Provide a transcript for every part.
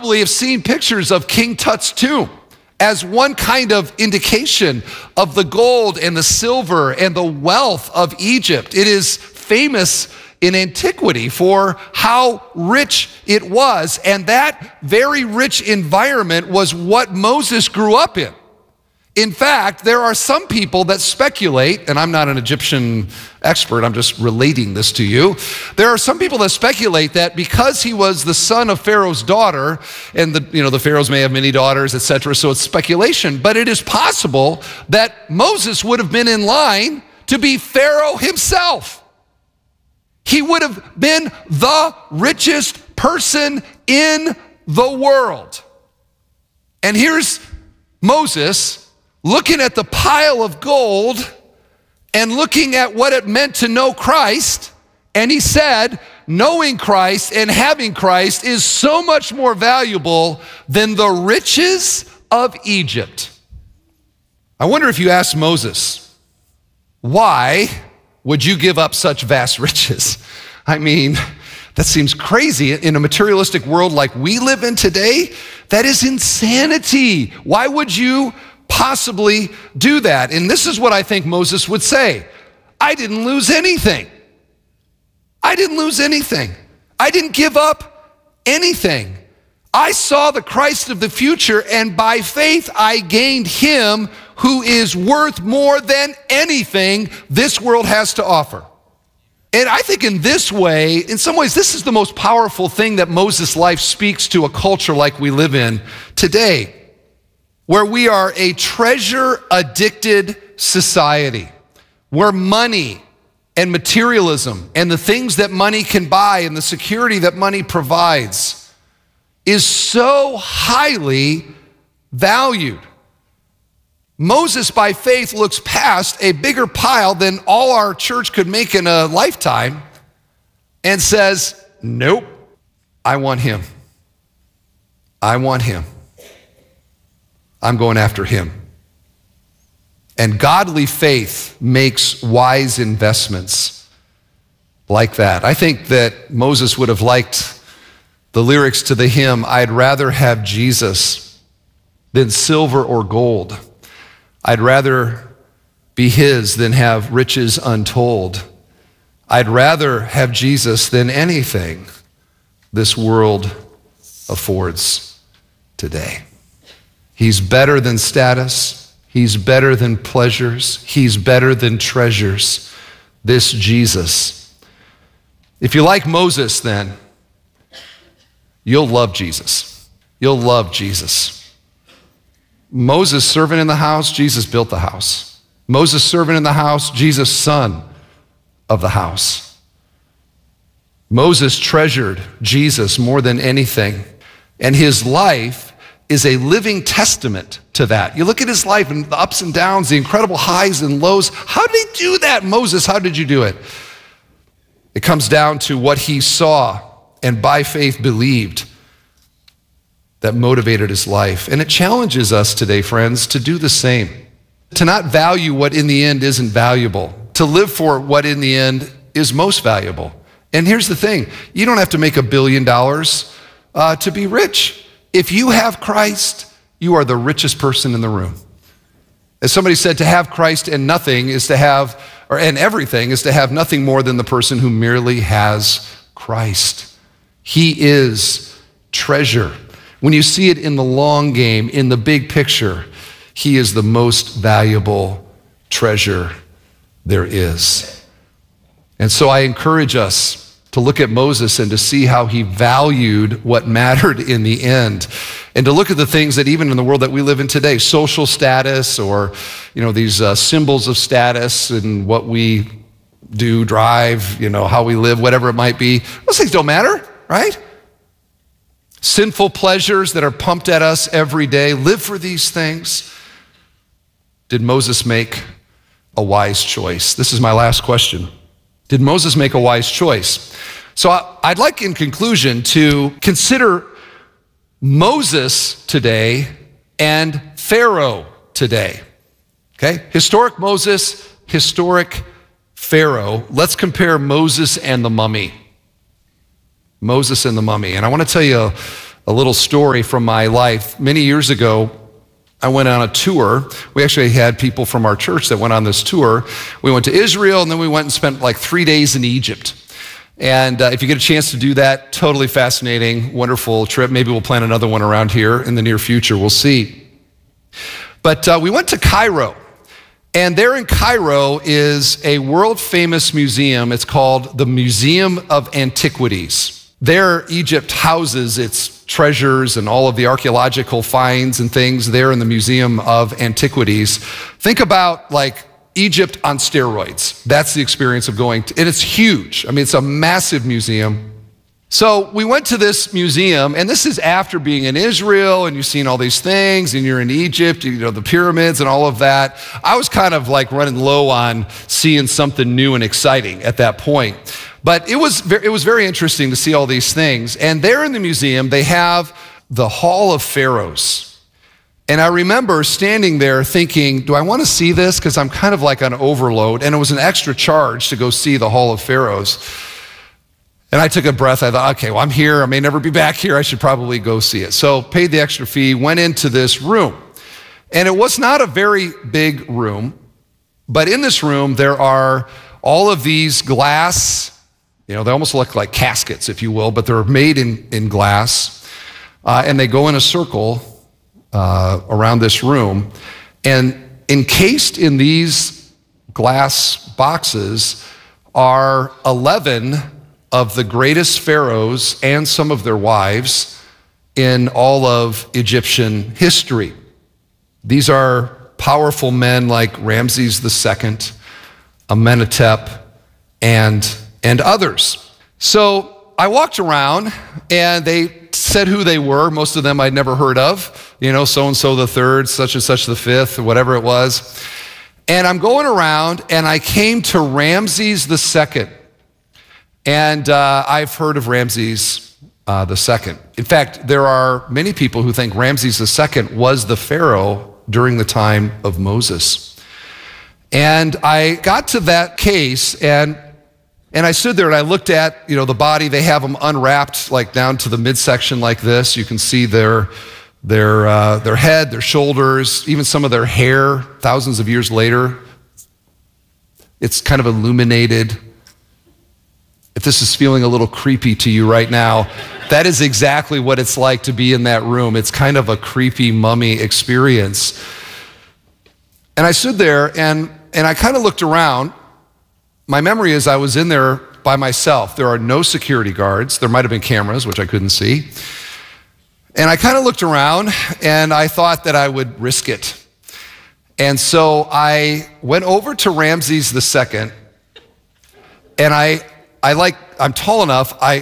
probably have seen pictures of King Tut's tomb as one kind of indication of the gold and the silver and the wealth of Egypt. It is famous in antiquity for how rich it was, and that very rich environment was what Moses grew up in. In fact, there are some people that speculate, and I'm not an Egyptian expert, I'm just relating this to you. There are some people that speculate that because he was the son of Pharaoh's daughter, and the pharaohs may have many daughters, etc., so it's speculation, but it is possible that Moses would have been in line to be Pharaoh himself. He would have been the richest person in the world. And here's Moses looking at the pile of gold and looking at what it meant to know Christ, and he said, knowing Christ and having Christ is so much more valuable than the riches of Egypt. I wonder if you asked Moses, why would you give up such vast riches? I mean, that seems crazy in a materialistic world like we live in today. That is insanity. Why would you possibly do that? And this is what I think Moses would say. I didn't lose anything. I didn't lose anything. I didn't give up anything. I saw the Christ of the future, and by faith I gained him who is worth more than anything this world has to offer. And I think in this way, in some ways, this is the most powerful thing that Moses' life speaks to a culture like we live in today, where we are a treasure-addicted society, where money and materialism and the things that money can buy and the security that money provides is so highly valued. Moses, by faith, looks past a bigger pile than all our church could make in a lifetime and says, nope, I want him. I want him. I'm going after him. And godly faith makes wise investments like that. I think that Moses would have liked the lyrics to the hymn, I'd rather have Jesus than silver or gold. I'd rather be his than have riches untold. I'd rather have Jesus than anything this world affords today. He's better than status. He's better than pleasures. He's better than treasures. This Jesus. If you like Moses, then you'll love Jesus. You'll love Jesus. Moses serving in the house, Jesus built the house. Moses serving in the house, Jesus son of the house. Moses treasured Jesus more than anything, and his life is a living testament to that. You look at his life and the ups and downs, the incredible highs and lows. How did he do that, Moses? How did you do it? It comes down to what he saw and by faith believed that motivated his life. And it challenges us today, friends, to do the same. To not value what in the end isn't valuable. To live for what in the end is most valuable. And here's the thing, you don't have to make $1 billion to be rich. If you have Christ, you are the richest person in the room. As somebody said, to have Christ and nothing is to have, and everything is to have nothing more than the person who merely has Christ. He is treasure. When you see it in the long game, in the big picture, he is the most valuable treasure there is. And so I encourage us to look at Moses and to see how he valued what mattered in the end, and to look at the things that even in the world that we live in today, social status or these symbols of status and what we do, drive, how we live, whatever it might be, those things don't matter, right? Sinful pleasures that are pumped at us every day, live for these things. Did Moses make a wise choice? This is my last question. Did Moses make a wise choice? So I'd like, in conclusion, to consider Moses today and Pharaoh today. Okay? Historic Moses, historic Pharaoh. Let's compare Moses and the mummy. Moses and the mummy. And I want to tell you a little story from my life. Many years ago, I went on a tour. We actually had people from our church that went on this tour. We went to Israel, and then we went and spent like 3 days in Egypt. And if you get a chance to do that, totally fascinating, wonderful trip. Maybe we'll plan another one around here in the near future. We'll see. But we went to Cairo. And there in Cairo is a world-famous museum. It's called the Museum of Antiquities. There, Egypt houses its treasures and all of the archaeological finds and things there in the Museum of Antiquities. Think about like Egypt on steroids. That's the experience of going to, and it's huge. I mean, it's a massive museum. So we went to this museum, and this is after being in Israel, and you've seen all these things, and you're in Egypt, you know, the pyramids and all of that. I was kind of like running low on seeing something new and exciting at that point. But it was very interesting to see all these things. And there in the museum, they have the Hall of Pharaohs. And I remember standing there thinking, do I want to see this? Because I'm kind of like on overload. And it was an extra charge to go see the Hall of Pharaohs. And I took a breath. I thought, okay, well, I'm here. I may never be back here. I should probably go see it. So paid the extra fee, went into this room. And it was not a very big room. But in this room, there are all of these glass, you know, they almost look like caskets, if you will, but they're made in glass. And they go in a circle around this room. And encased in these glass boxes are 11 of the greatest pharaohs and some of their wives in all of Egyptian history. These are powerful men like Ramses II, Amenhotep, and others. So I walked around, and they said who they were. Most of them I'd never heard of. You know, so-and-so the third, such and such the fifth, or whatever it was. And I'm going around, and I came to Ramses II. And I've heard of Ramses II. In fact, there are many people who think Ramses II was the Pharaoh during the time of Moses. And I got to that case, and I stood there and I looked at, you know, the body. They have them unwrapped like down to the midsection like this. You can see their head, their shoulders, even some of their hair thousands of years later. It's kind of illuminated. If this is feeling a little creepy to you right now, that is exactly what it's like to be in that room. It's kind of a creepy mummy experience. And I stood there and I kind of looked around. My memory is I was in there by myself. There are no security guards. There might have been cameras, which I couldn't see. And I kind of looked around and I thought that I would risk it. And so I went over to Ramses II, and I'm tall enough, I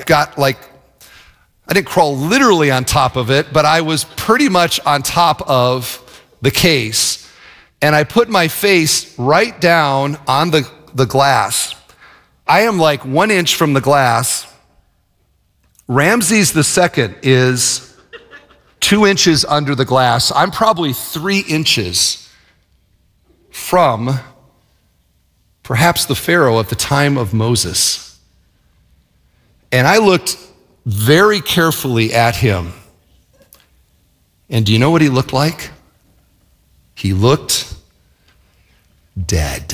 didn't crawl literally on top of it, but I was pretty much on top of the case. And I put my face right down on the glass. I am like 1 inch from the glass. Ramses II is 2 inches under the glass. I'm probably 3 inches from perhaps the Pharaoh at the time of Moses. And I looked very carefully at him. And do you know what he looked like? He looked dead.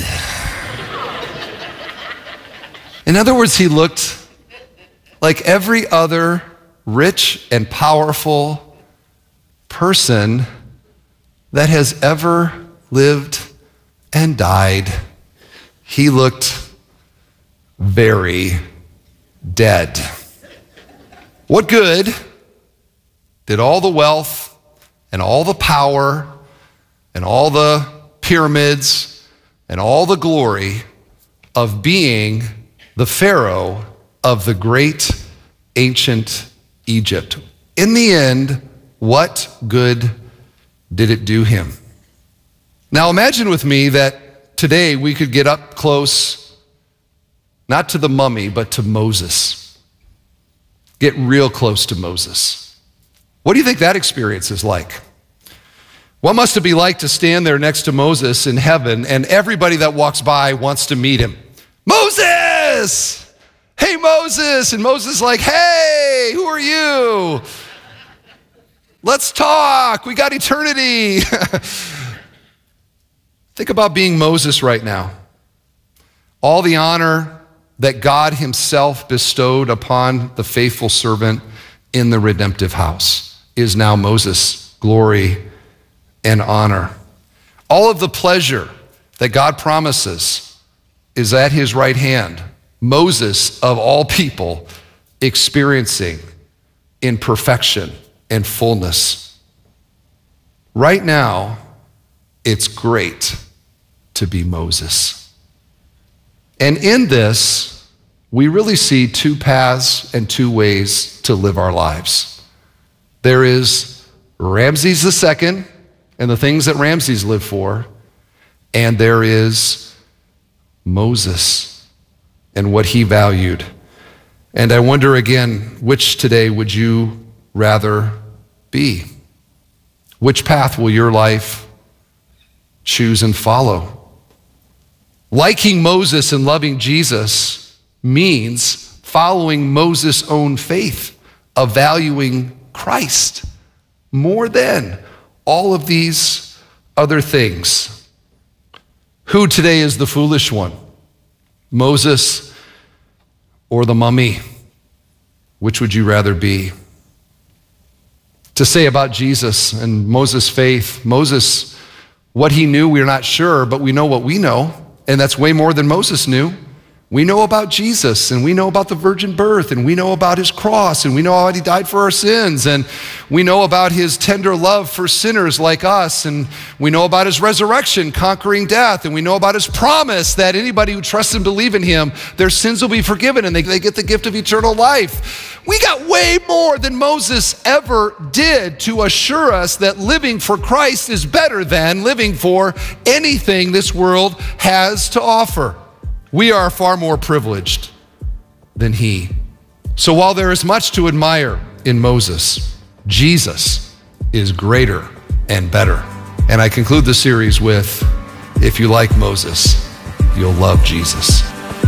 In other words, he looked like every other rich and powerful person that has ever lived and died. He looked very dead. What good did all the wealth and all the power and all the pyramids and all the glory of being the Pharaoh of the great ancient Egypt? In the end, what good did it do him? Now imagine with me that today we could get up close, not to the mummy, but to Moses. Get real close to Moses. What do you think that experience is like? What must it be like to stand there next to Moses in heaven and everybody that walks by wants to meet him? Moses! Hey, Moses! And Moses is like, hey, who are you? Let's talk. We got eternity. Think about being Moses right now. All the honor that God himself bestowed upon the faithful servant in the redemptive house is now Moses' glory and honor. All of the pleasure that God promises is at his right hand. Moses, of all people, experiencing in perfection and fullness. Right now, it's great to be Moses. And in this, we really see two paths and two ways to live our lives. There is Ramses II and the things that Ramses lived for, and there is Moses and what he valued. And I wonder again, which today would you rather be? Which path will your life choose and follow? Liking Moses and loving Jesus means following Moses' own faith of valuing Christ more than all of these other things. Who today is the foolish one? Moses or the mummy? Which would you rather be? To say about Jesus and Moses' faith, Moses, what he knew, we're not sure, but we know what we know, and that's way more than Moses knew. We know about Jesus, and we know about the virgin birth, and we know about his cross, and we know how he died for our sins, and we know about his tender love for sinners like us, and we know about his resurrection, conquering death, and we know about his promise that anybody who trusts and believes in him, their sins will be forgiven, and they get the gift of eternal life. We got way more than Moses ever did to assure us that living for Christ is better than living for anything this world has to offer. We are far more privileged than he. So while there is much to admire in Moses, Jesus is greater and better. And I conclude the series with, if you like Moses, you'll love Jesus.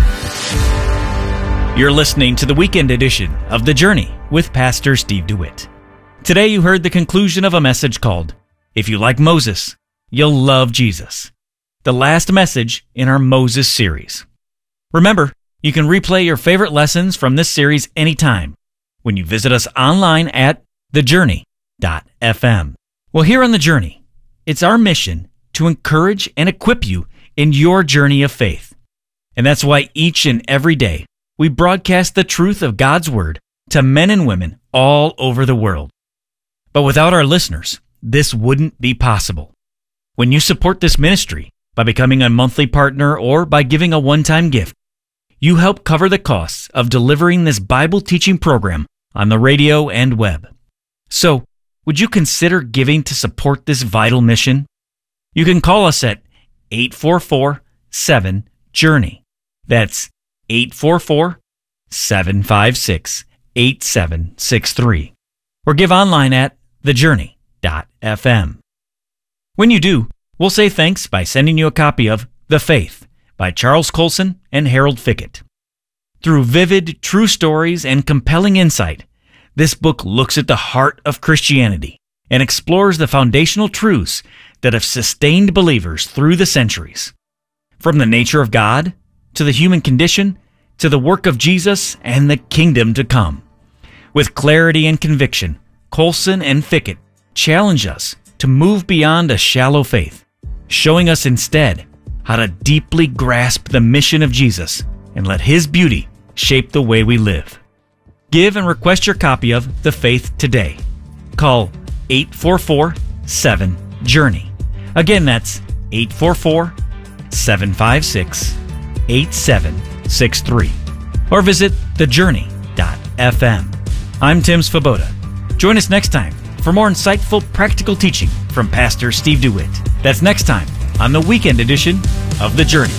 You're listening to the weekend edition of The Journey with Pastor Steve DeWitt. Today you heard the conclusion of a message called, If You Like Moses, You'll Love Jesus, the last message in our Moses series. Remember, you can replay your favorite lessons from this series anytime when you visit us online at thejourney.fm. Well, here on The Journey, it's our mission to encourage and equip you in your journey of faith. And that's why each and every day we broadcast the truth of God's Word to men and women all over the world. But without our listeners, this wouldn't be possible. When you support this ministry by becoming a monthly partner or by giving a one-time gift, you help cover the costs of delivering this Bible teaching program on the radio and web. So, would you consider giving to support this vital mission? You can call us at 844-7-JOURNEY. That's 844-756-8763. Or give online at thejourney.fm. When you do, we'll say thanks by sending you a copy of The Faith by Charles Colson and Harold Fickett. Through vivid, true stories and compelling insight, this book looks at the heart of Christianity and explores the foundational truths that have sustained believers through the centuries. From the nature of God, to the human condition, to the work of Jesus and the kingdom to come. With clarity and conviction, Colson and Fickett challenge us to move beyond a shallow faith, showing us instead how to deeply grasp the mission of Jesus and let his beauty shape the way we live. Give and request your copy of The Faith today. Call 844-7-JOURNEY. Again, that's 844-756-8763. Or visit thejourney.fm. I'm Tim Svoboda. Join us next time for more insightful, practical teaching from Pastor Steve DeWitt. That's next time on the weekend edition of The Journey.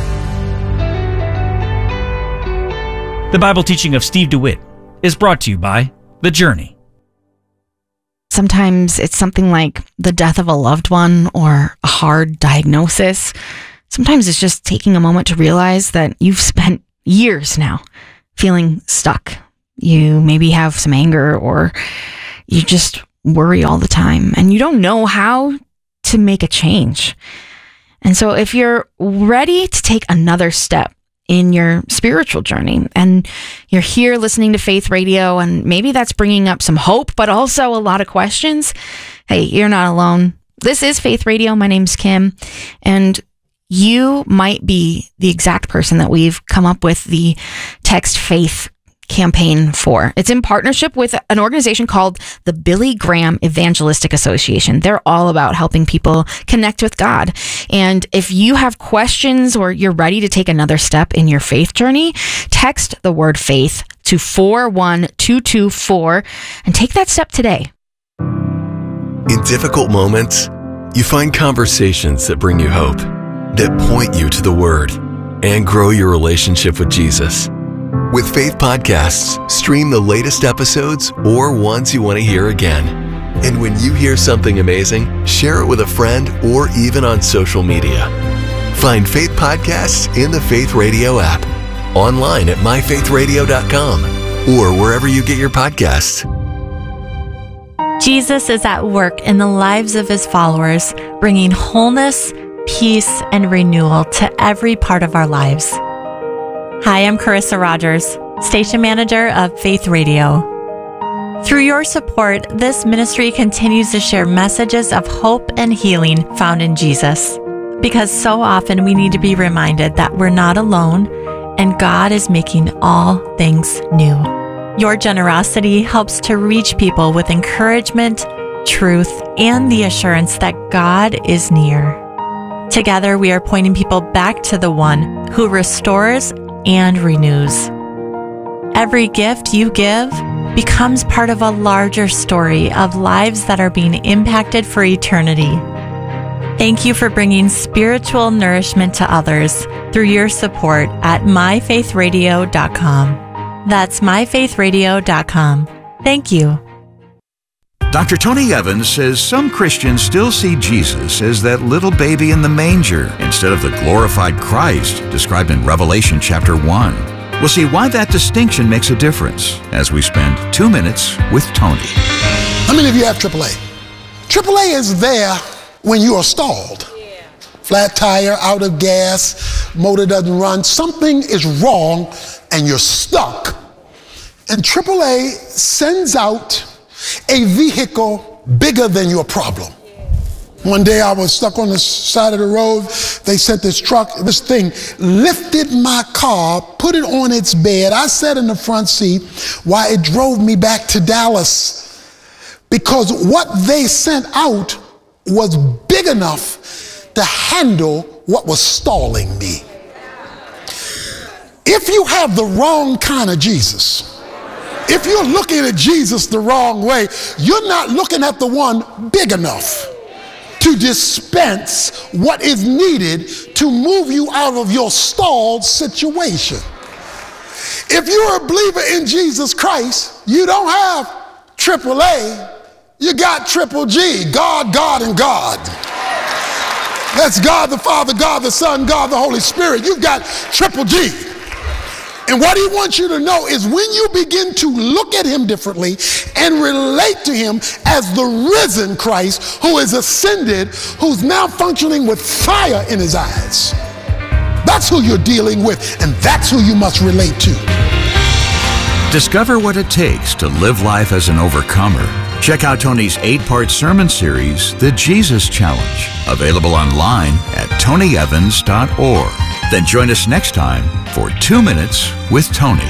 The Bible teaching of Steve DeWitt is brought to you by The Journey. Sometimes it's something like the death of a loved one or a hard diagnosis. Sometimes it's just taking a moment to realize that you've spent years now feeling stuck. You maybe have some anger, or you just worry all the time and you don't know how to make a change. And so if you're ready to take another step in your spiritual journey and you're here listening to Faith Radio and maybe that's bringing up some hope, but also a lot of questions, hey, you're not alone. This is Faith Radio. My name's Kim, and you might be the exact person that we've come up with the Text Faith campaign for. It's in partnership with an organization called the Billy Graham Evangelistic Association. They're all about helping people connect with God. And if you have questions or you're ready to take another step in your faith journey, text the word faith to 41224 and take that step today. In difficult moments, you find conversations that bring you hope, that point you to the Word, and grow your relationship with Jesus. With Faith Podcasts, stream the latest episodes or ones you want to hear again. And when you hear something amazing, share it with a friend or even on social media. Find Faith Podcasts in the Faith Radio app, online at myfaithradio.com, or wherever you get your podcasts. Jesus is at work in the lives of his followers, bringing wholeness, peace, and renewal to every part of our lives. Hi, I'm Carissa Rogers, Station Manager of Faith Radio. Through your support, this ministry continues to share messages of hope and healing found in Jesus. Because so often we need to be reminded that we're not alone and God is making all things new. Your generosity helps to reach people with encouragement, truth, and the assurance that God is near. Together, we are pointing people back to the one who restores and renews. Every gift you give becomes part of a larger story of lives that are being impacted for eternity. Thank you for bringing spiritual nourishment to others through your support at myfaithradio.com. That's myfaithradio.com. Thank you. Dr. Tony Evans says some Christians still see Jesus as that little baby in the manger instead of the glorified Christ described in Revelation chapter 1. We'll see why that distinction makes a difference as we spend 2 minutes with Tony. How many of you have AAA? AAA is there when you are stalled. Flat tire, out of gas, motor doesn't run. Something is wrong and you're stuck. And AAA sends out a vehicle bigger than your problem. One day I was stuck on the side of the road. They sent this truck, this thing lifted my car, put it on its bed. I sat in the front seat while it drove me back to Dallas, because what they sent out was big enough to handle what was stalling me. If you have the wrong kind of Jesus, if you're looking at Jesus the wrong way, you're not looking at the one big enough to dispense what is needed to move you out of your stalled situation. If you're a believer in Jesus Christ, you don't have AAA, you got Triple G, God, God, and God. That's God the Father, God the Son, God the Holy Spirit. You've got Triple G. And what he wants you to know is when you begin to look at him differently and relate to him as the risen Christ who is ascended, who's now functioning with fire in his eyes, that's who you're dealing with, and that's who you must relate to. Discover what it takes to live life as an overcomer. Check out Tony's 8-part sermon series, The Jesus Challenge, available online at tonyevans.org. Then join us next time for 2 Minutes with Tony.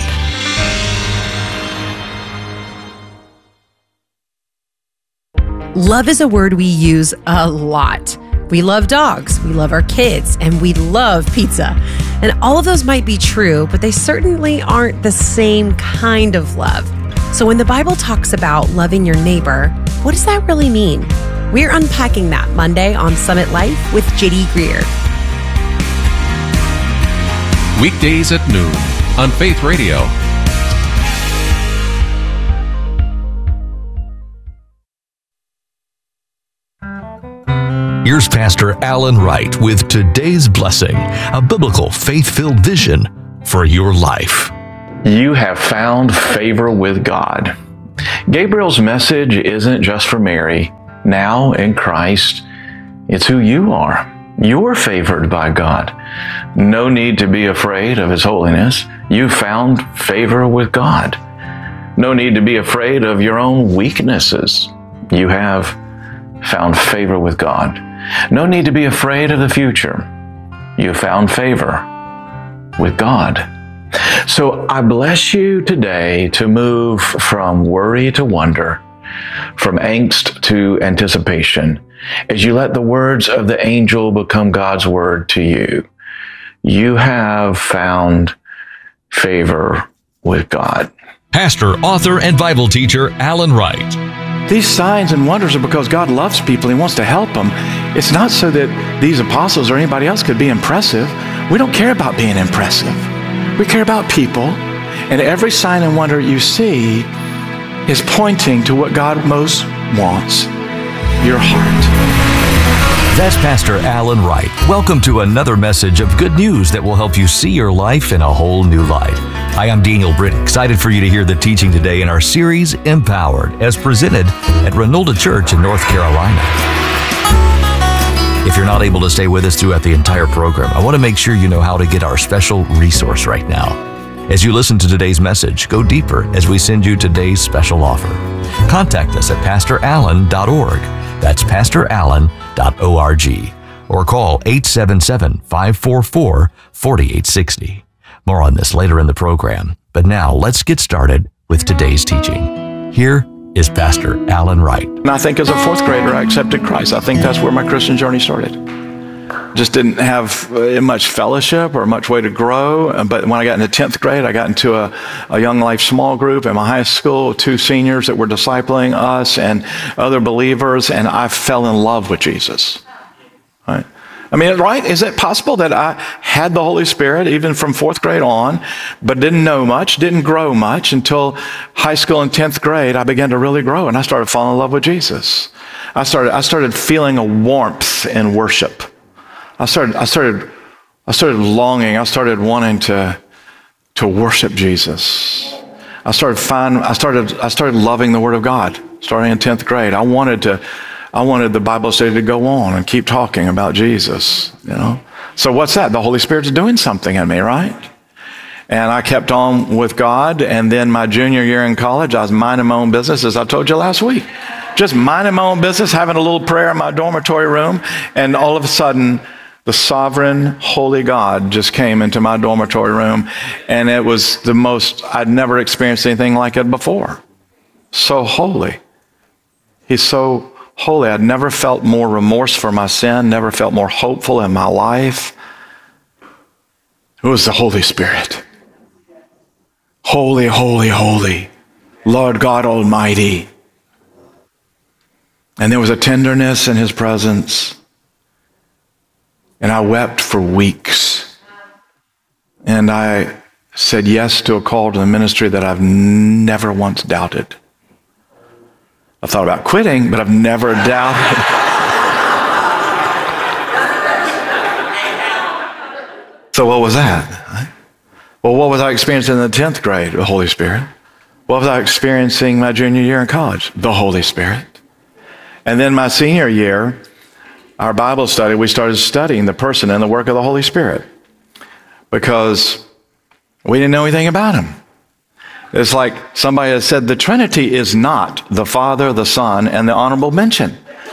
Love is a word we use a lot. We love dogs, we love our kids, and we love pizza. And all of those might be true, but they certainly aren't the same kind of love. So when the Bible talks about loving your neighbor, what does that really mean? We're unpacking that Monday on Summit Life with J.D. Greer. Weekdays at noon on Faith Radio. Here's Pastor Alan Wright with Today's Blessing, a biblical faith-filled vision for your life. You have found favor with God. Gabriel's message isn't just for Mary. Now in Christ, it's who you are. You're favored by God. No need to be afraid of His holiness. You found favor with God. No need to be afraid of your own weaknesses. You have found favor with God. No need to be afraid of the future. You found favor with God. So I bless you today to move from worry to wonder, from angst to anticipation, as you let the words of the angel become God's word to you. You have found favor with God. Pastor, author, and Bible teacher Alan Wright. These signs and wonders are because God loves people. He wants to help them. It's not so that these apostles or anybody else could be impressive. We don't care about being impressive. We care about people. And every sign and wonder you see is pointing to what God most wants, your heart. That's Pastor Alan Wright. Welcome to another message of good news that will help you see your life in a whole new light. Hi, I'm Daniel Britt, excited for you to hear the teaching today in our series, Empowered, as presented at Renolda Church in North Carolina. If you're not able to stay with us throughout the entire program, I want to make sure you know how to get our special resource right now. As you listen to today's message, go deeper as we send you today's special offer. Contact us at pastorallen.org. That's pastorallen.org. Or call 877-544-4860. More on this later in the program. But now let's get started with today's teaching. Here is Pastor Alan Wright. And I think as a fourth grader, I accepted Christ. I think that's where my Christian journey started. Just didn't have much fellowship or much way to grow. But when I got into 10th grade, I got into a Young Life small group in my high school, 2 seniors that were discipling us and other believers, and I fell in love with Jesus. Right? I mean, right? Is it possible that I had the Holy Spirit even from 4th grade on, but didn't know much, didn't grow much until high school and 10th grade? I began to really grow, and I started falling in love with Jesus. I started feeling a warmth in worship. I started longing. I started wanting to worship Jesus. I started loving the Word of God starting in 10th grade. I wanted the Bible study to go on and keep talking about Jesus, you know. So what's that? The Holy Spirit's doing something in me, right? And I kept on with God, and then my junior year in college, I was minding my own business, as I told you last week. Just minding my own business, having a little prayer in my dormitory room, and all of a sudden, the sovereign, holy God just came into my dormitory room, and it was the most, I'd never experienced anything like it before. So holy. He's so holy. I'd never felt more remorse for my sin, never felt more hopeful in my life. It was the Holy Spirit. Holy, holy, holy, Lord God Almighty. And there was a tenderness in His presence. And I wept for weeks. And I said yes to a call to the ministry that I've never once doubted. I thought about quitting, but I've never doubted. So what was that? Well, what was I experiencing in the 10th grade? The Holy Spirit. What was I experiencing my junior year in college? The Holy Spirit. And then my senior year, our Bible study, we started studying the person and the work of the Holy Spirit because we didn't know anything about Him. It's like somebody has said the Trinity is not the Father, the Son, and the honorable mention.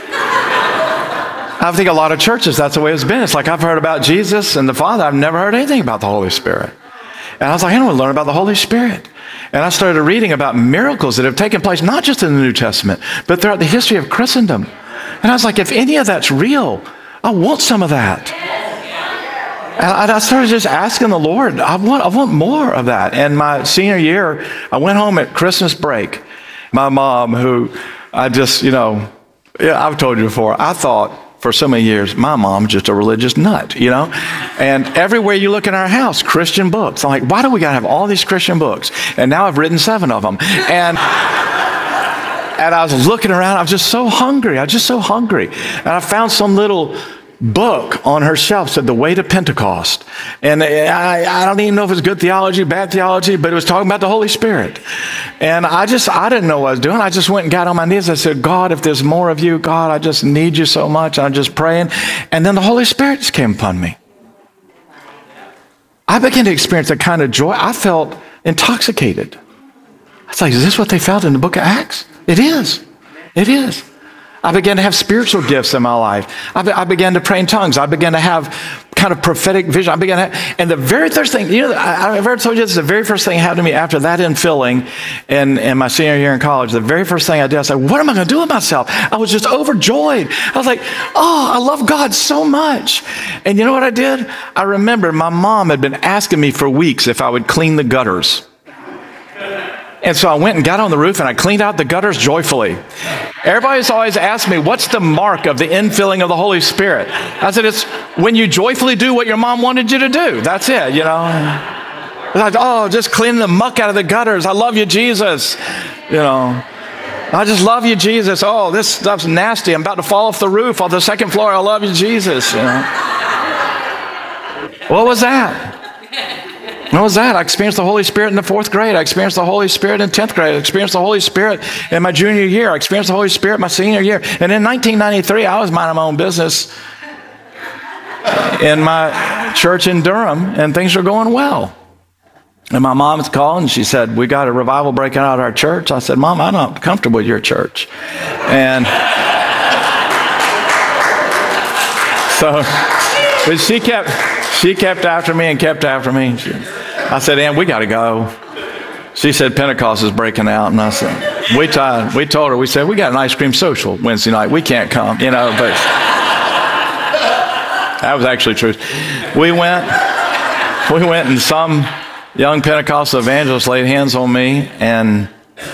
I think a lot of churches, that's the way it's been. It's like I've heard about Jesus and the Father. I've never heard anything about the Holy Spirit. And I was like, I want to learn about the Holy Spirit. And I started reading about miracles that have taken place, not just in the New Testament, but throughout the history of Christendom. And I was like, if any of that's real, I want some of that. And I started just asking the Lord, I want more of that. And my senior year, I went home at Christmas break. My mom, who I just, I've told you before, I thought for so many years, my mom's just a religious nut, And everywhere you look in our house, Christian books. I'm like, why do we got to have all these Christian books? And now I've written 7 of them. And I was looking around. I was just so hungry. And I found some little book on her shelf said The Way to Pentecost. And I don't even know if it's good theology, bad theology, but it was talking about the Holy Spirit. And I didn't know what I was doing. I just went and got on my knees. I said, God, if there's more of you, God, I just need you so much. I'm just praying. And then the Holy Spirit just came upon me. I began to experience a kind of joy. I felt intoxicated. I was like, is this what they felt in the book of Acts? It is. It is. I began to have spiritual gifts in my life. I began to pray in tongues. I began to have kind of prophetic vision. I began to and the very first thing, I've ever told you this, the very first thing happened to me after that infilling in my senior year in college. The very first thing I did, I said, what am I going to do with myself? I was just overjoyed. I was like, oh, I love God so much. And you know what I did? I remember my mom had been asking me for weeks if I would clean the gutters. And so I went and got on the roof and I cleaned out the gutters joyfully. Everybody's always asked me, what's the mark of the infilling of the Holy Spirit? I said, it's when you joyfully do what your mom wanted you to do. That's it, Like, oh, just clean the muck out of the gutters. I love you, Jesus. I just love you, Jesus. Oh, this stuff's nasty. I'm about to fall off the roof on the second floor. I love you, Jesus. What was that? What was that? I experienced the Holy Spirit in the 4th grade. I experienced the Holy Spirit in 10th grade. I experienced the Holy Spirit in my junior year. I experienced the Holy Spirit my senior year. And in 1993, I was minding my own business in my church in Durham, and things were going well. And my mom's called, and she said, we got a revival breaking out at our church. I said, Mom, I'm not comfortable with your church. And so but she kept after me and kept after me. I said, Ann, we got to go. She said, Pentecost is breaking out. And I said, we told her, we said, we got an ice cream social Wednesday night. We can't come, but that was actually true. We went and some young Pentecostal evangelist laid hands on me, and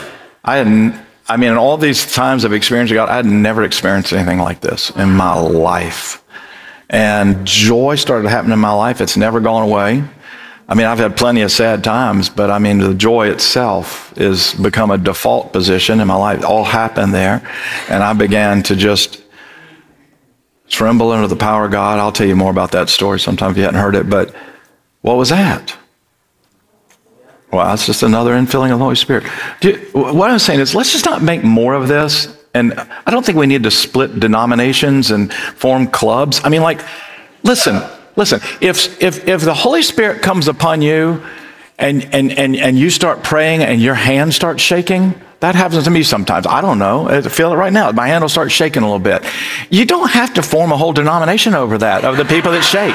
in all these times of experiencing God, I had never experienced anything like this in my life. And joy started happening in my life. It's never gone away. I've had plenty of sad times, but the joy itself has become a default position in my life. It all happened there. And I began to just tremble under the power of God. I'll tell you more about that story sometime if you hadn't heard it. But what was that? Well, it's just another infilling of the Holy Spirit. What I'm saying is, let's just not make more of this. And I don't think we need to split denominations and form clubs. Listen. If the Holy Spirit comes upon you and you start praying and your hand starts shaking, that happens to me sometimes. I don't know. I feel it right now. My hand will start shaking a little bit. You don't have to form a whole denomination over that, of the people that shake.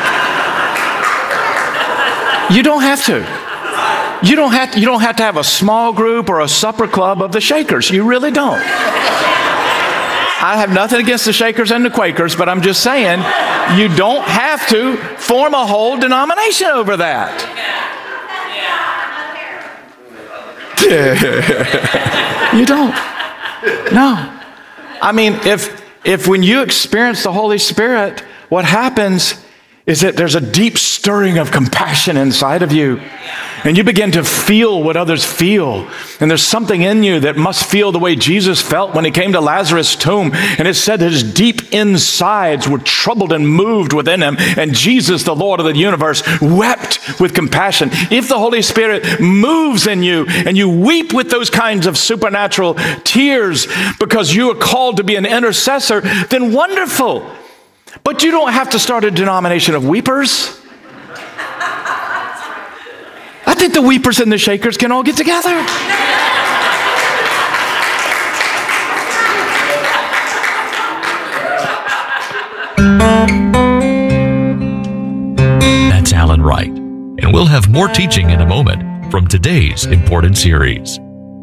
You don't have to. You don't have to have a small group or a supper club of the shakers. You really don't. I have nothing against the Shakers and the Quakers, but I'm just saying, you don't have to form a whole denomination over that. You don't. No. If when you experience the Holy Spirit, what happens is that there's a deep stirring of compassion inside of you. And you begin to feel what others feel. And there's something in you that must feel the way Jesus felt when he came to Lazarus' tomb. And it said that his deep insides were troubled and moved within him. And Jesus, the Lord of the universe, wept with compassion. If the Holy Spirit moves in you and you weep with those kinds of supernatural tears because you are called to be an intercessor, then wonderful. But you don't have to start a denomination of weepers. I think the weepers and the shakers can all get together. That's Alan Wright. And we'll have more teaching in a moment from today's important series.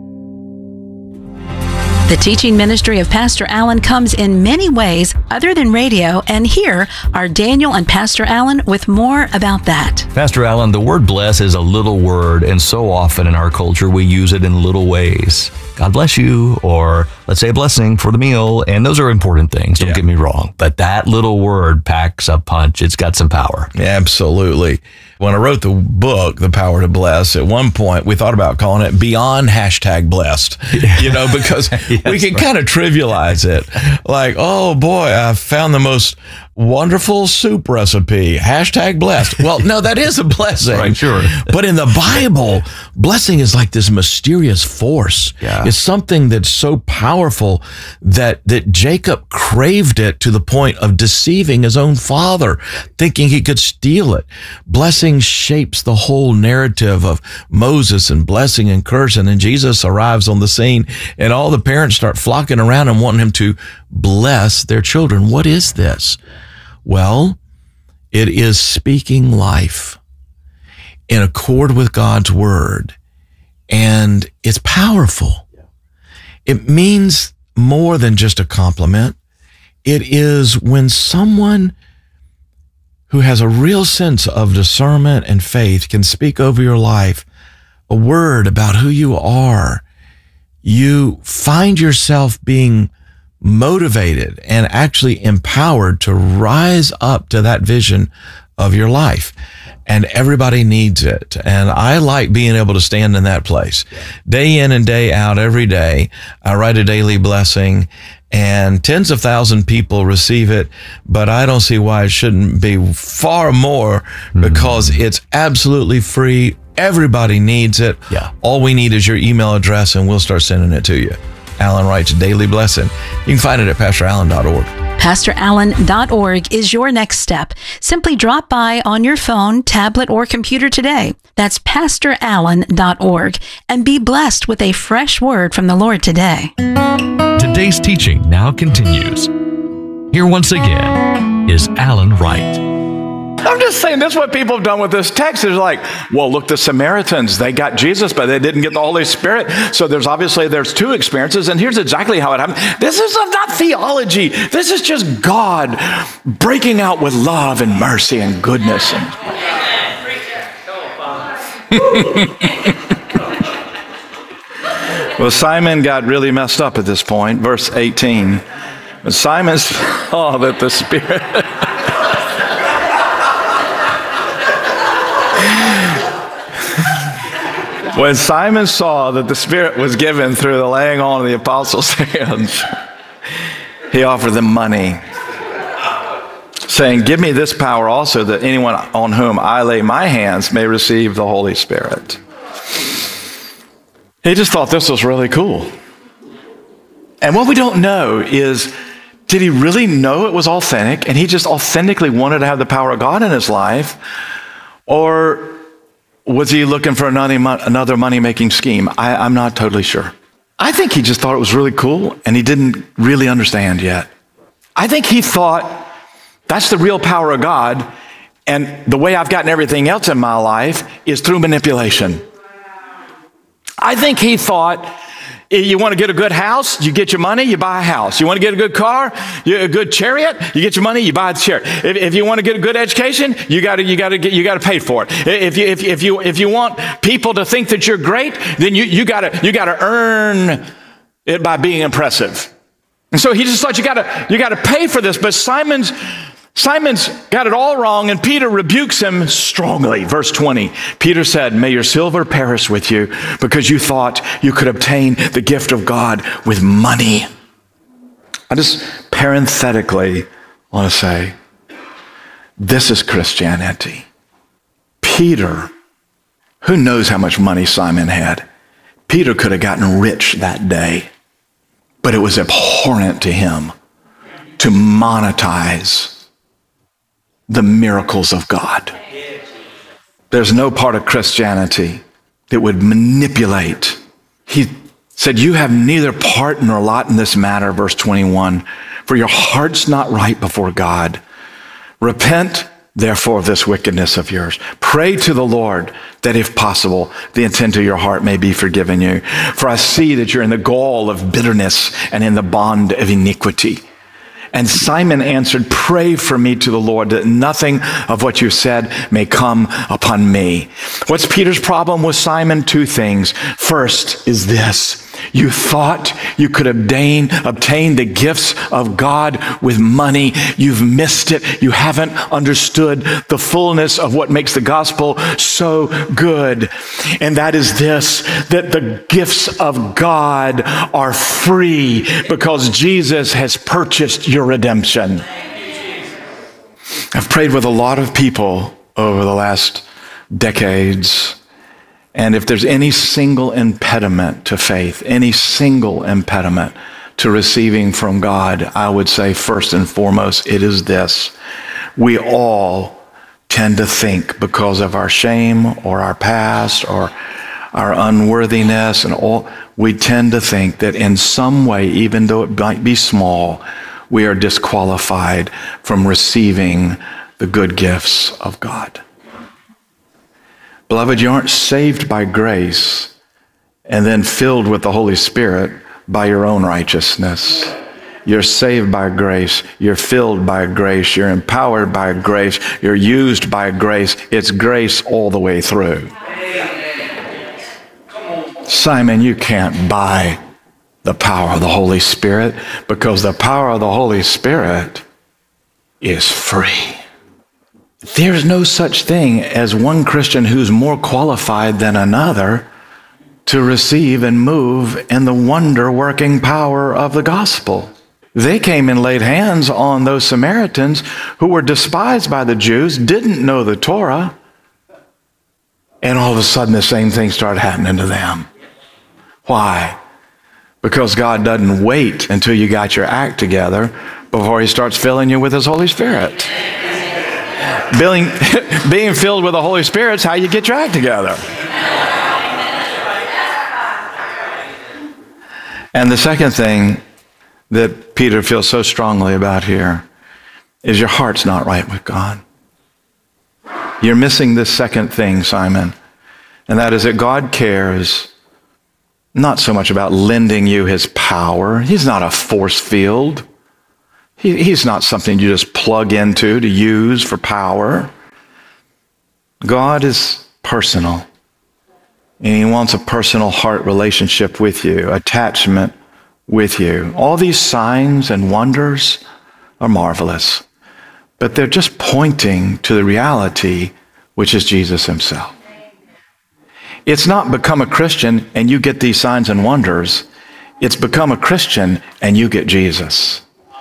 The teaching ministry of Pastor Alan comes in many ways other than radio, and here are Daniel and Pastor Alan with more about that. Pastor Alan, the word bless is a little word, and so often in our culture we use it in little ways. God bless you, or let's say a blessing for the meal, and those are important things, don't get me wrong. But that little word packs a punch. It's got some power. Absolutely. When I wrote the book, The Power to Bless, at one point we thought about calling it Beyond #Blessed, because we can kind of trivialize it. Like, oh boy, I found the most wonderful soup recipe, #blessed. Well, no, that is a blessing. Right, sure. But in the Bible, blessing is like this mysterious force. Yeah. It's something that's so powerful that Jacob craved it to the point of deceiving his own father, thinking he could steal it. Blessing shapes the whole narrative of Moses and blessing and cursing. And Jesus arrives on the scene and all the parents start flocking around and wanting him to bless their children. What is this? Well, it is speaking life in accord with God's word. And it's powerful. It means more than just a compliment. It is when someone who has a real sense of discernment and faith can speak over your life a word about who you are. You find yourself being motivated and actually empowered to rise up to that vision of your life. And everybody needs it. And I like being able to stand in that place. Day in and day out, every day, I write a daily blessing and tens of thousands of people receive it, but I don't see why it shouldn't be far more because it's absolutely free. Everybody needs it. Yeah. All we need is your email address and we'll start sending it to you. Alan Wright's Daily Blessing. You can find it at pastorallen.org. PastorAllen.org is your next step. Simply drop by on your phone, tablet, or computer today. That's PastorAllen.org and be blessed with a fresh word from the Lord today. Today's teaching now continues. Here once again is Alan Wright. I'm just saying, this is what people have done with this text. They're like, well, look, the Samaritans, they got Jesus, but they didn't get the Holy Spirit. So there's two experiences, and here's exactly how it happened. This is not theology. This is just God breaking out with love and mercy and goodness. Well, Simon got really messed up at this point. Verse 18. When Simon saw that the Spirit... When Simon saw that the Spirit was given through the laying on of the apostles' hands, he offered them money, saying, give me this power also, that anyone on whom I lay my hands may receive the Holy Spirit. He just thought this was really cool. And what we don't know is, did he really know it was authentic and he just authentically wanted to have the power of God in his life? Or was he looking for another money-making scheme? I'm not totally sure. I think he just thought it was really cool and he didn't really understand yet. I think he thought that's the real power of God, and the way I've gotten everything else in my life is through manipulation. I think he thought, you want to get a good house, you get your money, you buy a house. You want to get a good car, a good chariot, you get your money, you buy the chariot. If you want to get a good education, you got to pay for it. If you want people to think that you're great, then you got to earn it by being impressive. And so he just thought you got to pay for this. But Simon's got it all wrong, and Peter rebukes him strongly. Verse 20, Peter said, may your silver perish with you, because you thought you could obtain the gift of God with money. I just parenthetically want to say, this is Christianity. Peter, who knows how much money Simon had? Peter could have gotten rich that day, but it was abhorrent to him to monetize the miracles of God. There's no part of Christianity that would manipulate. He said, you have neither part nor lot in this matter, verse 21, for your heart's not right before God. Repent, therefore, of this wickedness of yours. Pray to the Lord that, if possible, the intent of your heart may be forgiven you. For I see that you're in the gall of bitterness and in the bond of iniquity. And Simon answered, pray for me to the Lord that nothing of what you said may come upon me. What's Peter's problem with Simon? Two things. First is this. You thought you could obtain the gifts of God with money. You've missed it. You haven't understood the fullness of what makes the gospel so good. And that is this, that the gifts of God are free because Jesus has purchased your redemption. I've prayed with a lot of people over the last decades, and if there's any single impediment to faith, any single impediment to receiving from God, I would say first and foremost, it is this. We all tend to think, because of our shame or our past or our unworthiness and all, we tend to think that in some way, even though it might be small, we are disqualified from receiving the good gifts of God. Beloved, you aren't saved by grace and then filled with the Holy Spirit by your own righteousness. You're saved by grace. You're filled by grace. You're empowered by grace. You're used by grace. It's grace all the way through. Simon, you can't buy the power of the Holy Spirit, because the power of the Holy Spirit is free. There's no such thing as one Christian who's more qualified than another to receive and move in the wonder-working power of the gospel. They came and laid hands on those Samaritans who were despised by the Jews, didn't know the Torah, and all of a sudden the same thing started happening to them. Why? Because God doesn't wait until you got your act together before he starts filling you with his Holy Spirit. Being filled with the Holy Spirit is how you get your act together. And the second thing that Peter feels so strongly about here is your heart's not right with God. You're missing this second thing, Simon, and that is that God cares not so much about lending you his power. He's not a force field. He's not something you just plug into to use for power. God is personal, and he wants a personal heart relationship with you, attachment with you. All these signs and wonders are marvelous, but they're just pointing to the reality, which is Jesus himself. It's not become a Christian and you get these signs and wonders. It's become a Christian and you get Jesus.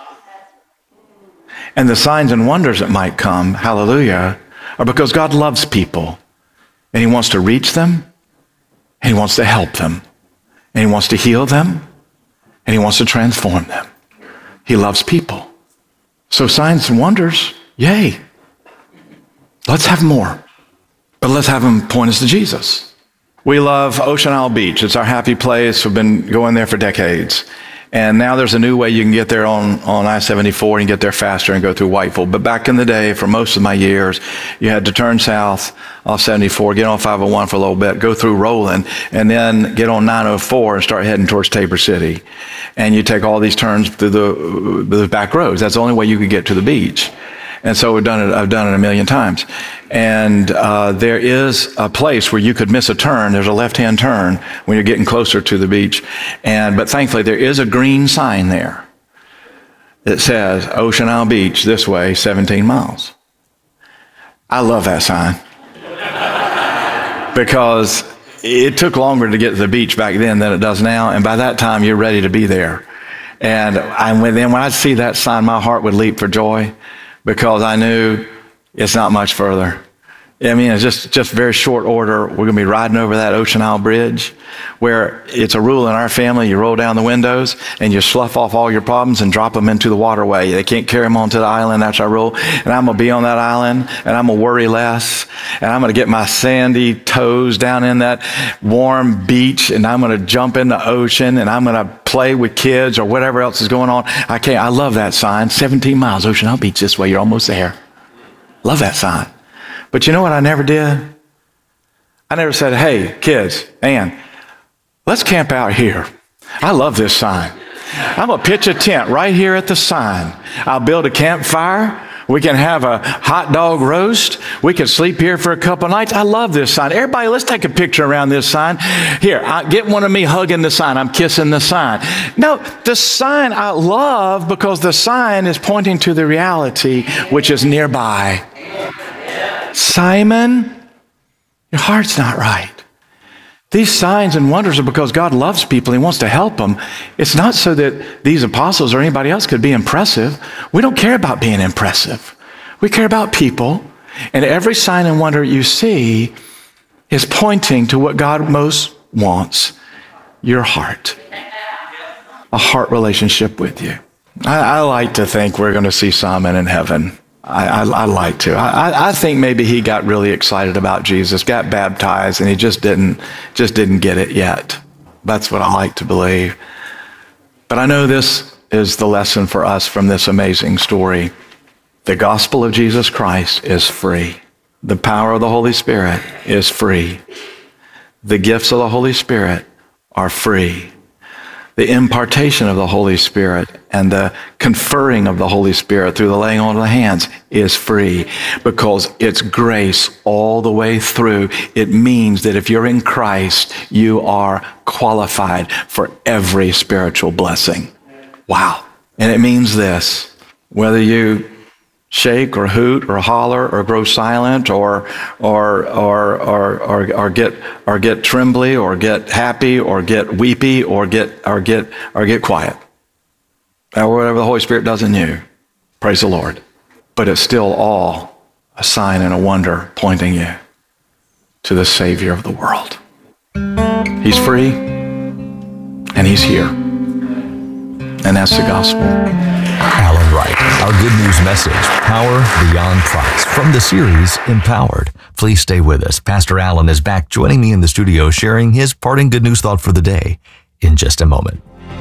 And the signs and wonders that might come, hallelujah, are because God loves people and he wants to reach them and he wants to help them and he wants to heal them and he wants to transform them. He loves people. So signs and wonders, yay. Let's have more, but let's have them point us to Jesus. We love Ocean Isle Beach. It's our happy place. We've been going there for decades. And now there's a new way you can get there on I-74 and get there faster and go through Whiteville. But back in the day, for most of my years, you had to turn south off 74, get on 501 for a little bit, go through Roland, and then get on 904 and start heading towards Tabor City. And you take all these turns through the back roads. That's the only way you could get to the beach. And so I've done it a million times. And there is a place where you could miss a turn. There's a left-hand turn when you're getting closer to the beach. But thankfully, there is a green sign there that says Ocean Isle Beach, this way, 17 miles. I love that sign. Because it took longer to get to the beach back then than it does now. And by that time, you're ready to be there. And when I'd see that sign, my heart would leap for joy, because I knew it's not much further. I mean, it's just very short order. We're going to be riding over that Ocean Isle Bridge, where it's a rule in our family. You roll down the windows and you slough off all your problems and drop them into the waterway. They can't carry them onto the island. That's our rule. And I'm going to be on that island, and I'm going to worry less. And I'm going to get my sandy toes down in that warm beach, and I'm going to jump in the ocean, and I'm going to play with kids or whatever else is going on. I love that sign. 17 miles, Ocean Isle Beach this way. You're almost there. Love that sign. But you know what I never did? I never said, hey, kids, Ann, let's camp out here. I love this sign. I'm going to pitch a tent right here at the sign. I'll build a campfire. We can have a hot dog roast. We can sleep here for a couple nights. I love this sign. Everybody, let's take a picture around this sign. Here, get one of me hugging the sign. I'm kissing the sign. No, the sign I love because the sign is pointing to the reality which is nearby. Simon, your heart's not right. These signs and wonders are because God loves people. He wants to help them. It's not so that these apostles or anybody else could be impressive. We don't care about being impressive. We care about people. And every sign and wonder you see is pointing to what God most wants, your heart. A heart relationship with you. I like to think we're going to see Simon in heaven. I like to. I think maybe he got really excited about Jesus, got baptized, and he just didn't get it yet. That's what I like to believe. But I know this is the lesson for us from this amazing story. The gospel of Jesus Christ is free. The power of the Holy Spirit is free. The gifts of the Holy Spirit are free. The impartation of the Holy Spirit and the conferring of the Holy Spirit through the laying on of the hands is free because it's grace all the way through. It means that if you're in Christ, you are qualified for every spiritual blessing. Wow. And it means this, whether you shake or hoot or holler or grow silent or get trembly or get happy or get weepy or get quiet. Or whatever the Holy Spirit does in you. Praise the Lord. But it's still all a sign and a wonder pointing you to the Savior of the world. He's free and he's here. And that's the gospel. Alan Wright, our good news message, Power Beyond Price, from the series Empowered. Please stay with us. Pastor Alan is back joining me in the studio, sharing his parting good news thought for the day in just a moment.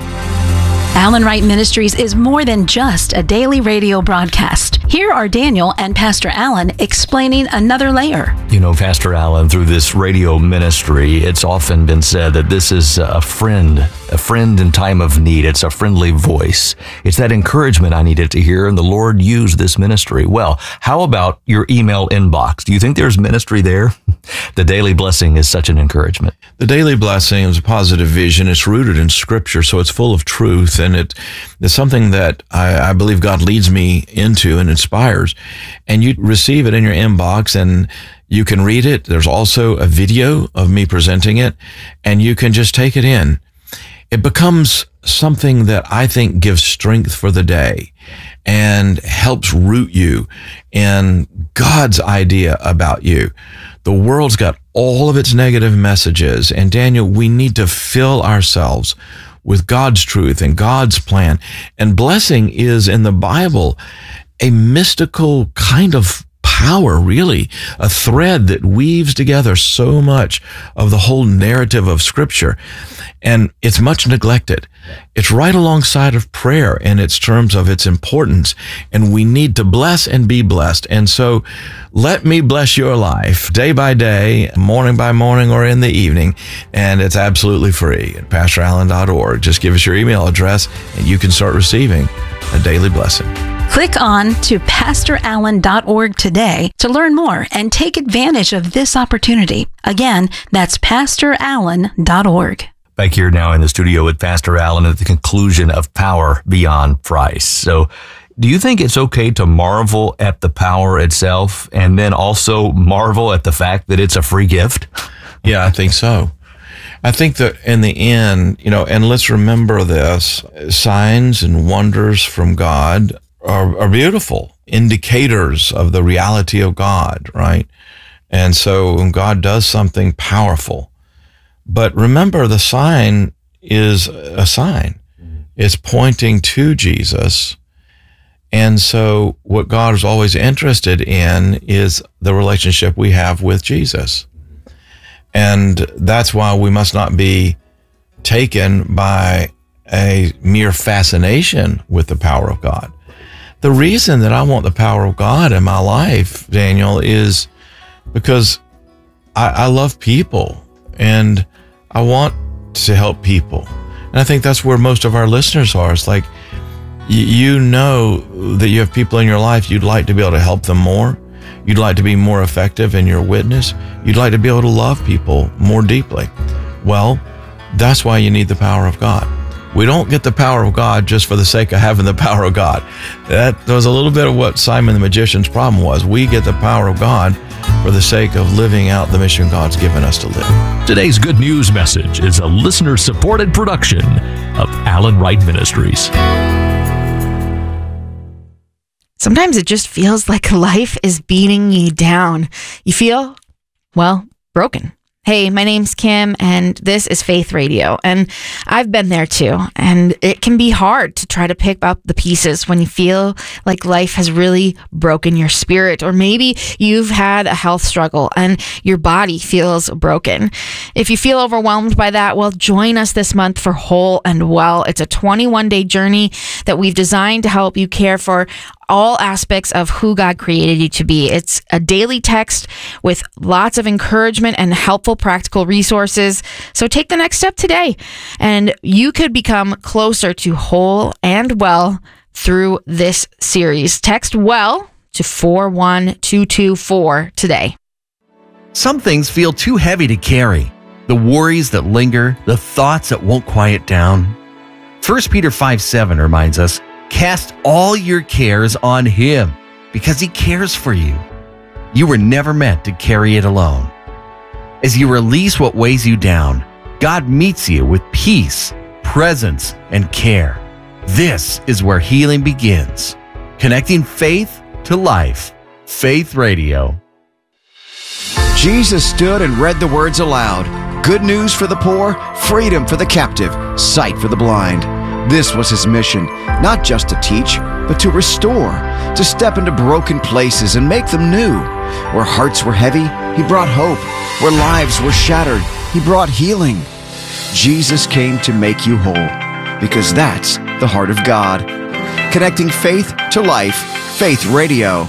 Alan Wright Ministries is more than just a daily radio broadcast. Here are Daniel and Pastor Alan explaining another layer. You know, Pastor Alan, through this radio ministry, it's often been said that this is a friend in time of need. It's a friendly voice. It's that encouragement I needed to hear, and the Lord used this ministry. Well, how about your email inbox? Do you think there's ministry there? The Daily Blessing is such an encouragement. The Daily Blessing is a positive vision. It's rooted in Scripture, so it's full of truth, and it's something that I believe God leads me into and inspires. And you receive it in your inbox, and you can read it. There's also a video of me presenting it, and you can just take it in. It becomes something that I think gives strength for the day and helps root you in God's idea about you. The world's got all of its negative messages, and Daniel, we need to fill ourselves with God's truth and God's plan. And blessing is, in the Bible, a mystical kind of power, really, a thread that weaves together so much of the whole narrative of Scripture. And it's much neglected. It's right alongside of prayer in its terms of its importance. And we need to bless and be blessed. And so let me bless your life day by day, morning by morning, or in the evening. And it's absolutely free at PastorAllen.org. Just give us your email address and you can start receiving a daily blessing. Click on to PastorAllen.org today to learn more and take advantage of this opportunity. Again, that's PastorAllen.org. Back here now in the studio with Pastor Alan at the conclusion of Power Beyond Price. So, do you think it's okay to marvel at the power itself and then also marvel at the fact that it's a free gift? Yeah, I think so. I think that in the end, and let's remember this, signs and wonders from God are beautiful indicators of the reality of God, right? And so when God does something powerful, but remember, the sign is a sign. It's pointing to Jesus. And so what God is always interested in is the relationship we have with Jesus. And that's why we must not be taken by a mere fascination with the power of God. The reason that I want the power of God in my life, Daniel, is because I love people and I want to help people. And I think that's where most of our listeners are. It's like, you know that you have people in your life, you'd like to be able to help them more. You'd like to be more effective in your witness. You'd like to be able to love people more deeply. Well, that's why you need the power of God. We don't get the power of God just for the sake of having the power of God. That was a little bit of what Simon the magician's problem was. We get the power of God for the sake of living out the mission God's given us to live. Today's good news message is a listener-supported production of Alan Wright Ministries. Sometimes it just feels like life is beating you down. You feel, well, broken. Hey, my name's Kim, and this is Faith Radio, and I've been there too, and it can be hard to try to pick up the pieces when you feel like life has really broken your spirit, or maybe you've had a health struggle and your body feels broken. If you feel overwhelmed by that, well, join us this month for Whole and Well. It's a 21-day journey that we've designed to help you care for all aspects of who God created you to be. It's a daily text with lots of encouragement and helpful practical resources. So take the next step today, and you could become closer to whole and well through this series. Text WELL to 41224 today. Some things feel too heavy to carry. The worries that linger, the thoughts that won't quiet down. 1 Peter 5:7 reminds us, cast all your cares on Him because He cares for you. You were never meant to carry it alone. As you release what weighs you down, God meets you with peace, presence, and care. This is where healing begins. Connecting faith to life. Faith Radio. Jesus stood and read the words aloud. Good news for the poor, freedom for the captive, sight for the blind. This was His mission, not just to teach, but to restore, to step into broken places and make them new. Where hearts were heavy, He brought hope. Where lives were shattered, He brought healing. Jesus came to make you whole, because that's the heart of God. Connecting faith to life, Faith Radio.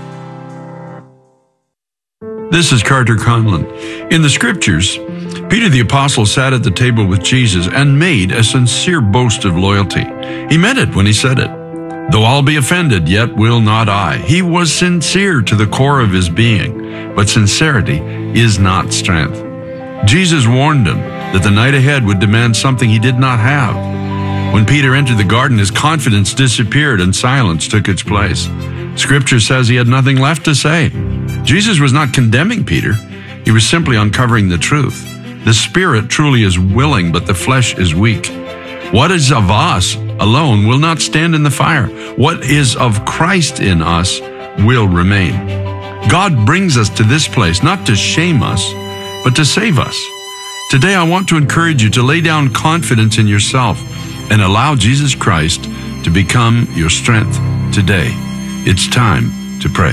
This is Carter Conlon. In the Scriptures, Peter the Apostle sat at the table with Jesus and made a sincere boast of loyalty. He meant it when he said it. Though I'll be offended, yet will not I. He was sincere to the core of his being, but sincerity is not strength. Jesus warned him that the night ahead would demand something he did not have. When Peter entered the garden, his confidence disappeared and silence took its place. Scripture says he had nothing left to say. Jesus was not condemning Peter. He was simply uncovering the truth. The spirit truly is willing, but the flesh is weak. What is of us alone will not stand in the fire. What is of Christ in us will remain. God brings us to this place not to shame us, but to save us. Today I want to encourage you to lay down confidence in yourself and allow Jesus Christ to become your strength today. It's time to pray.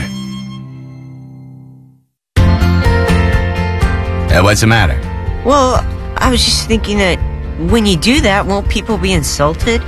What's the matter? Well, I was just thinking that when you do that, won't people be insulted?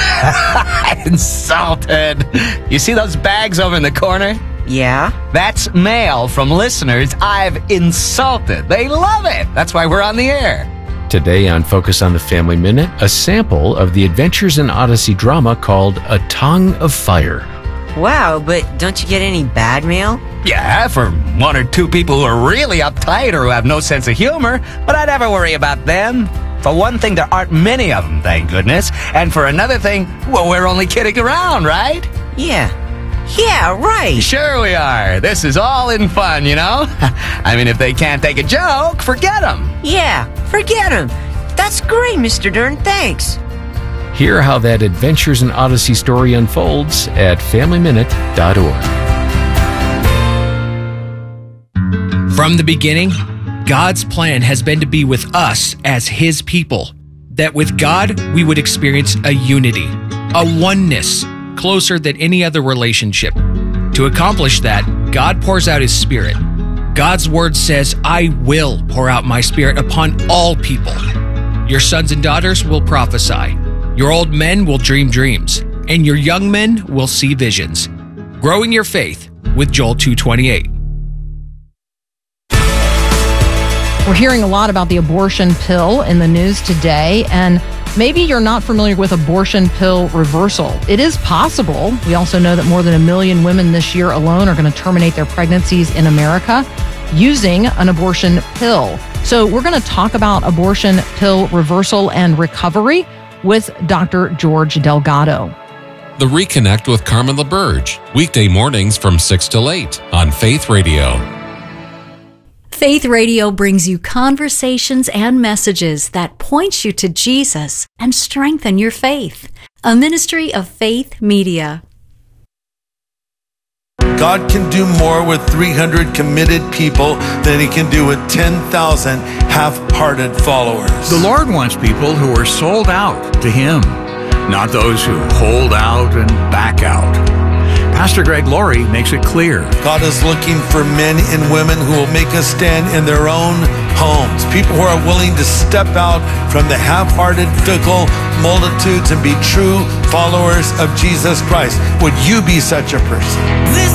Insulted? You see those bags over in the corner? Yeah. That's mail from listeners I've insulted. They love it. That's why we're on the air. Today on Focus on the Family Minute, a sample of the Adventures in Odyssey drama called A Tongue of Fire. Wow, but don't you get any bad mail? Yeah, for one or two people who are really uptight or who have no sense of humor, but I never worry about them. For one thing, there aren't many of them, thank goodness. And for another thing, well, we're only kidding around, right? Yeah, right. Sure we are. This is all in fun, you know? I mean, if they can't take a joke, forget them. Yeah, forget them. That's great, Mr. Dern. Thanks. Hear how that Adventures in Odyssey story unfolds at FamilyMinute.org. From the beginning, God's plan has been to be with us as His people. That with God, we would experience a unity, a oneness, closer than any other relationship. To accomplish that, God pours out His Spirit. God's word says, I will pour out my Spirit upon all people. Your sons and daughters will prophesy. Your old men will dream dreams, and your young men will see visions. Growing your faith with Joel 2:28. We're hearing a lot about the abortion pill in the news today, and maybe you're not familiar with abortion pill reversal. It is possible. We also know that more than 1 million women this year alone are going to terminate their pregnancies in America using an abortion pill. So we're going to talk about abortion pill reversal and recovery with Dr. George Delgado. The Reconnect with Carmen LaBerge, weekday mornings from 6 till 8 on Faith Radio. Faith Radio brings you conversations and messages that point you to Jesus and strengthen your faith. A ministry of Faith Media. God can do more with 300 committed people than he can do with 10,000 half-hearted followers. The Lord wants people who are sold out to him, not those who hold out and back out. Pastor Greg Laurie makes it clear. God is looking for men and women who will make a stand in their own homes. People who are willing to step out from the half-hearted, fickle multitudes and be true followers of Jesus Christ. Would you be such a person? This